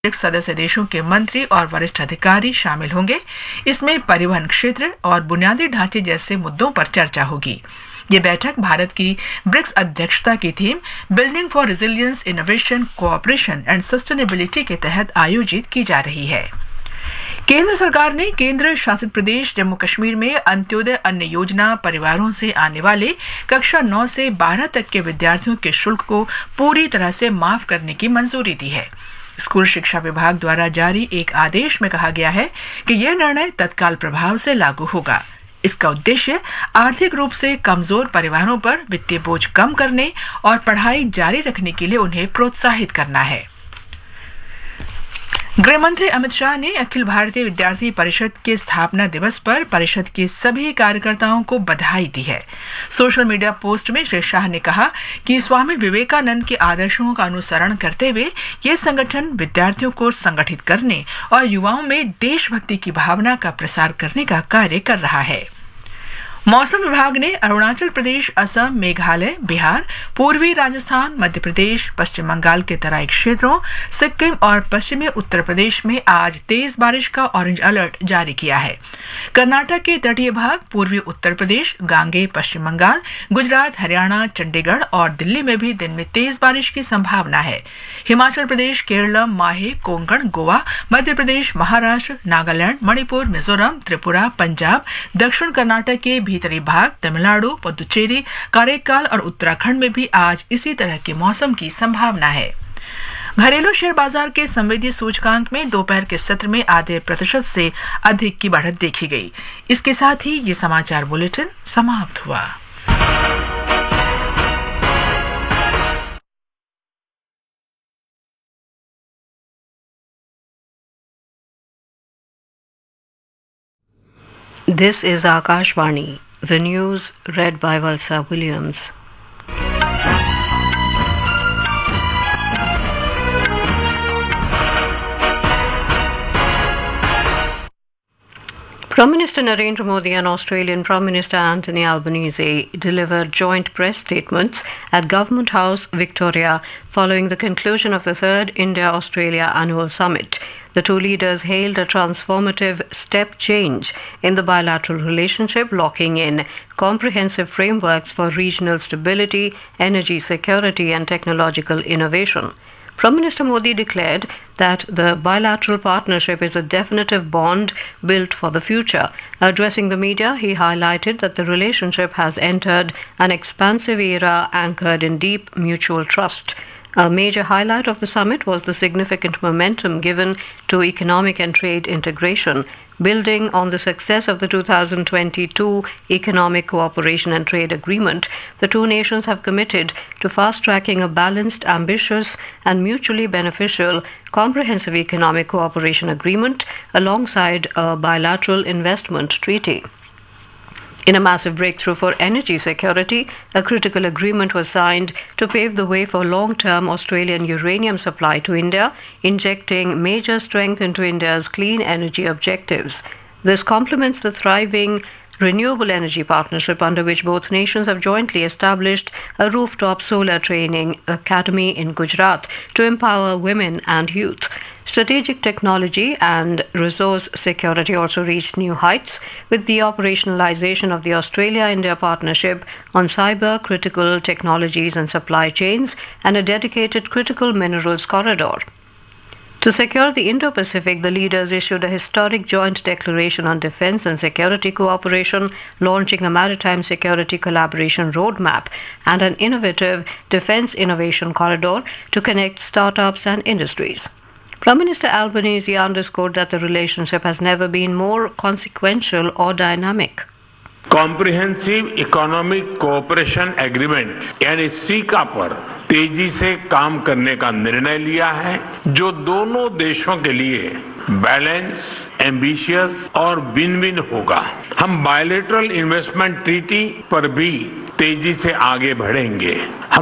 सदस्य देशों के मंत्री और वरिष्ठ अधिकारी शामिल होंगे। इसमें परिवहन क्षेत्र और बुनियादी ढांचे जैसे मुद्दों पर चर्चा होगी। ये बैठक भारत की ब्रिक्स अध्यक्षता की theme building for resilience, innovation, cooperation and sustainability के तहत आयोजित की जा रही है। केंद्र सरकार ने केंद्र शासित प्रदेश जम्मू कश्मीर में अंत्योदय अन्न योजना परिवारों से आने वाले कक्षा 9 से 12 तक के विद्यार्थियों के शुल्क को पूरी तरह से माफ करने की मंजूरी दी है। स्कूल शिक्षा विभाग द्वारा जारी एक आदेश में कहा गया है कि यह निर्णय तत्काल प्रभाव से लागू होगा। इसका उद्देश्य आर्थिक रूप से कमजोर परिवारों पर वित्तीय बोझ कम करने और पढ़ाई जारी रखने के लिए उन्हें प्रोत्साहित करना है। गृह मंत्री अमित शाह ने अखिल भारतीय विद्यार्थी परिषद के स्थापना दिवस पर परिषद के सभी कार्यकर्ताओं को बधाई दी है। सोशल मीडिया पोस्ट में श्री शाह ने कहा कि स्वामी विवेकानंद के आदर्शों का अनुसरण करते हुए ये संगठन विद्यार्थियों को संगठित करने और युवाओं में देशभक्ति की भावना का प्रसार करने का कार्य कर रहा है। मौसम विभाग ने अरुणाचल प्रदेश, असम, मेघालय, बिहार, पूर्वी राजस्थान, मध्य प्रदेश, पश्चिम बंगाल के तराई क्षेत्रों, सिक्किम और पश्चिमी उत्तर प्रदेश में आज तेज बारिश का ऑरेंज अलर्ट जारी किया है। कर्नाटक के तटीय भाग, पूर्वी उत्तर प्रदेश, गांगे, पश्चिम बंगाल, गुजरात, हरियाणा, चंडीगढ़ और दिल्ली में भी दिन में तेज बारिश की संभावना है। हिमाचल प्रदेश, केरल, माहे, कोंकण, गोवा, मध्य प्रदेश, महाराष्ट्र, नागालैंड, मणिपुर, मिजोरम, त्रिपुरा, पंजाब, दक्षिण कर्नाटक के भीतरी भाग, तमिलनाडु, पुदुचेरी, कारेकाल और उत्तराखंड में भी आज इसी तरह के मौसम की संभावना है। घरेलू शेयर बाजार के संवेदी सूचकांक में दोपहर के सत्र में आधे प्रतिशत से अधिक की बढ़त देखी गई। इसके साथ ही ये समाचार बुलेटिन समाप्त हुआ। This is Akashvani. The news read by Valsa Williams. Prime Minister Narendra Modi and Australian Prime Minister Anthony Albanese delivered joint press statements at Government House, Victoria, following the conclusion of the third India-Australia annual summit. The two leaders hailed a transformative step change in the bilateral relationship, locking in comprehensive frameworks for regional stability, energy security, and technological innovation. Prime Minister Modi declared that the bilateral partnership is a definitive bond built for the future. Addressing the media, he highlighted that the relationship has entered an expansive era anchored in deep mutual trust. A major highlight of the summit was the significant momentum given to economic and trade integration. Building on the success of the 2022 Economic Cooperation and Trade Agreement, the two nations have committed to fast-tracking a balanced, ambitious, and mutually beneficial comprehensive economic cooperation agreement alongside a bilateral investment treaty. In a massive breakthrough for energy security, a critical agreement was signed to pave the way for long-term Australian uranium supply to India, injecting major strength into India's clean energy objectives. This complements the thriving renewable energy partnership under which both nations have jointly established a rooftop solar training academy in Gujarat to empower women and youth. Strategic technology and resource security also reached new heights with the operationalization of the Australia-India partnership on cyber critical technologies and supply chains and a dedicated critical minerals corridor. To secure the Indo-Pacific, the leaders issued a historic joint declaration on defense and security cooperation, launching a maritime security collaboration roadmap and an innovative defense innovation corridor to connect startups and industries. Prime Minister Albanese underscored that the relationship has never been more consequential or dynamic. Comprehensive economic cooperation agreement यानी caeca पर तेजी से काम करने का निर्णय लिया है, जो दोनों देशों के लिए बैलेंस, एम्बिशियस और विन विन होगा। हम बायलैटरल इन्वेस्टमेंट ट्रीटी पर भी तेजी से आगे बढ़ेंगे।